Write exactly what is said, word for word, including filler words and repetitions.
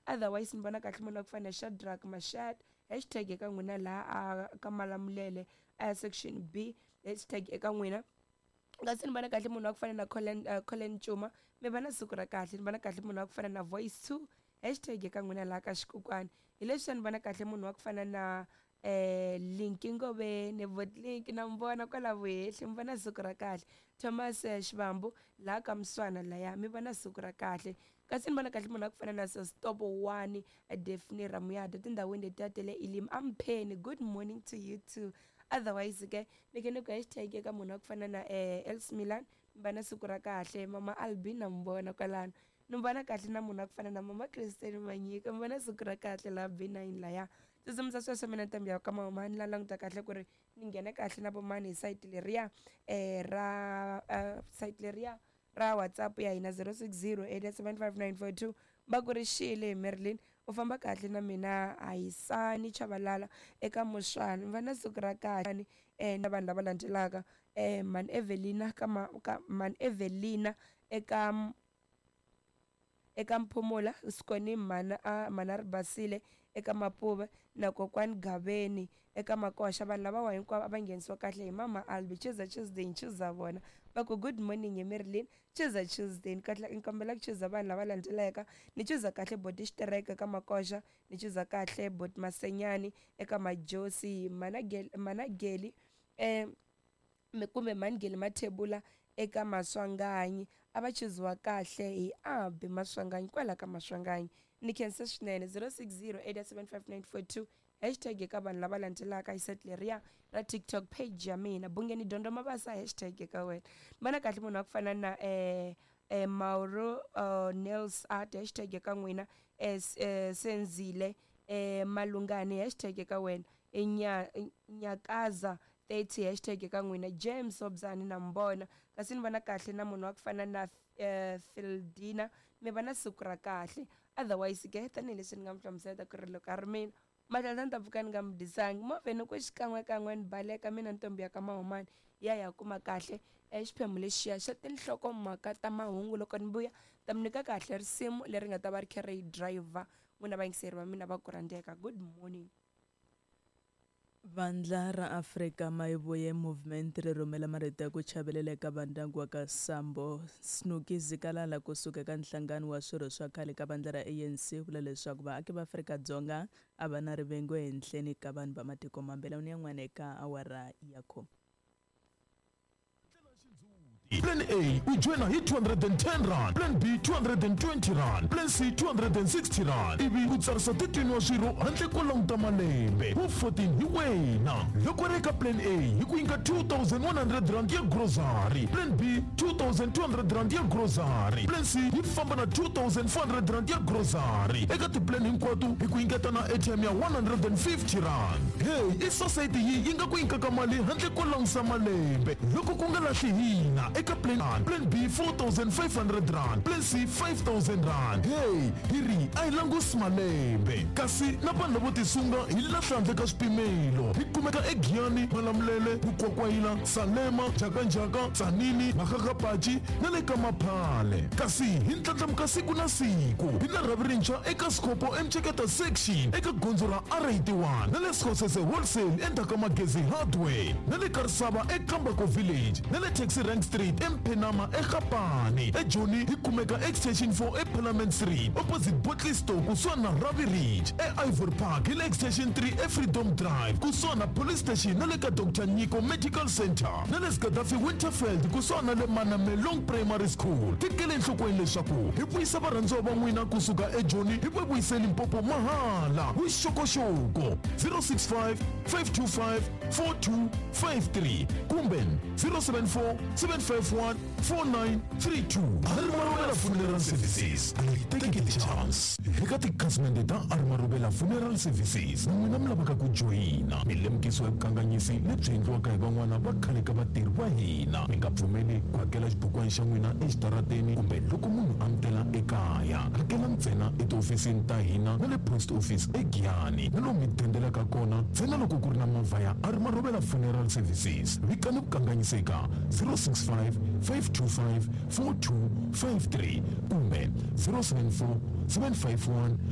otherwise ni vona kahle munhu wa ku fana na Shadrack Mashat hashtag eka n'wina laha ka Malamulele a section B hashtag eka n'wina kasi ni vona kahle munhu wa ku fana na Colin uh, Colin Chuma mi va na siku ra kahle ni vona kahle munhu wa ku fana na Voice two hashtag eka n'wina laha ka Xikukwana hi leswi ni vona kahle munhu wa ku fana na eh Linki Ngobeni vote link na mbona kwala vuhehli mi vona siku ra kahle Thomas Xivambu laha ka Muswana laya mi vona siku ra kahle kasi ni vona kahle munhu wa ku fana na Stop one Daphne Ramuyada tindhawini leti tele Ilim Ampheni good morning to you too otherwise ke ni ke ni ku hashtag eka munhu wa ku fana na eh Els Milan mi vona siku ra kahle Mama Albin na mbona kwalana ni vona kahle na munhu wa ku fana na Mama Christine Manyika mi vona siku ra kahle la B nine laya tsutsumisa sweswo mina ntambi ya ka mamani la languta kahle ku ri ni nghena kahle na vomani hi site leriya eh ra uh, site leriya ra WhatsApp ya hina zero six zero eight seven five nine four two ba ku ri Shile Merlin u famba kahle na mina Ayisani Chabalala eka Muswana va na siku ra kahle eh na vanhu lava landzelaka eh Man Evelina ka Man Evelina eka eka Mpumula Skoni mana a Manar Basile eka Mapuva na kokwani Gaveni eka Makosha vanhu lava wa hinkwavo va nghenisiwa kahle hi Mama Albi Chiza Tuesday chiza vona va ku good morning hi Merlin Chiza Tuesday kahle inkombela ku chiza vanhu lava landzelaka ni chiza kahle Boti Strike eka Makosha ni chiza kahle Bot Masenyani eka Majosi Manageli Manageli eh kumbe Mangeli Mathebula eka Maswanganyi abachiziwa kahle hi Abe Maswanganyi kwala ka Maswanganyi ni khensa swinene zero six zero eight seven five nine four two hashtag eka vanhu lava landzelaka hi site leriya ra TikTok page ya mina Bungeni Dondo Mabasa hashtag eka wena mana kahle munhu wa ku fana na eh eh Mauro uh, Nels art hashtag eka n'wina eh Senzile eh Malungani hashtag eka wena enya Nyakaza thirty hashtag eka n'wina James Obzani na mbona kasi ni vona kahle na munhu wa ku fana na uh, Fildina mi vana siku ra kahle otherwise ke tani leswi ni nga mhlamusela ku ri loko a ri mina matlala ta pfuka ni nga mi disangi movheni ku xikan'we kan'we ni baleka mina ntombi ya ka Mahumani ya ya kuma kahle exiphemu lexiya xa tinhloko mhaka ta mahungu loko ni vuya ta mi nyika kahle risimu leri nga ta va ri carry driver n'wina vayingiseri va mina va ku rhandzeka good morning. Vandla ra Afrika Mayivuye Movement ri rhumela marito ya ku chavelela eka vandyangu wa ka Sambo Snuki Zikalala kusuka eka nhlangano wa swirho swa khale ka vandla ra A N C vula leswaku vaaki va Afrika-Dzonga a va na rivengo ehenhleni ka vanhu va matiko mambe lawa ni yan'wana eka awara ya khume. Plan A, we join a hit two hundred ten rand. Plan B, two hundred twenty rand. Plan C, two hundred sixty rand. Ivi kutsarisa thirteen wa swirho handle ko languta malembe. Wu fourteen hi wena. Loko reka Plan A, hi ku nyika two thousand one hundred rand ya grocery. Plan B, two thousand two hundred rand ya grocery. Plan C, hi famba na two thousand four hundred rand ya grocery. Eka tiplan hinkwato hi ku nyiketa na A T M ya one hundred fifty rand. Hey, i society yi yi nga ku nyika ka mali handle ko langusa malembe. Loko ku nga lahli hina eka plan A, plan B four thousand five hundred rand, plan C five thousand rand. Hey, hiri ay langus malembe. Kasi na vanhu vo tisunga hi lahla handle ka swipimelo. Hi kumeka eGiyani, Malamulele, Bukokwayila, Salema, Jakanjaka, Tsanini, Makakapachi na le ka Maphale. Kasi hi ndlandlamuka siku na siku. Hi na ravirintshwa eka Skopo Mcheketa section eka gondzo ra R eighty-one na le Scorsese wholesale endzhaku ka Magezi hardware na le Karisava eKambako village na le Taxi Rank Street eMphenama eGapane eJoni hi kumeka extension four eParliament Street opposite Botley Store kusuka na Ravi Ridge eIvory Park hi le extension three eFreedom Drive kusuka na police station na le ka Doctor Nyiko Medical Center na le Gaddafi Winterfeld kusuka na le Manamelong Primary School. Tikele enhlokweni leswaku hi vuyisa varhandziwa va n'wina kusuka eJoni hi vuyiseni Limpopo mahala vuxokoxoko zero six five five two five four two five three kumbe zero seven four seven five one four nine three two. Armarubela Funeral Services. Take the chance. Eka tikhasimende ta Armarubela Funeral Services. N'wina mi lavaka ku joyina milemukiswa ya vukanganyisi lebyi endliwaka hi van'wana va khale ka vatirhi va hina. Mi nga pfumeli ku hakela xibukwana xa n'wina exitarateni kumbe loko munhu a mitela ekaya. Hakela ntsena etihofisini ta hina na le post office eGiyani na lomu mi dendelaka kona ntsena loko ku ri na movha ya Armarubela Funeral Services. Vikani ku kanganyiseka zero six five five two five four two five three kumbe zero seven four seven five one